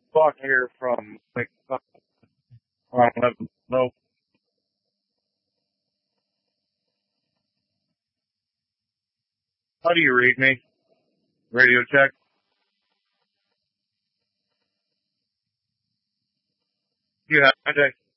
Buck here from like on 11. No, how do you read me? Radio check. You have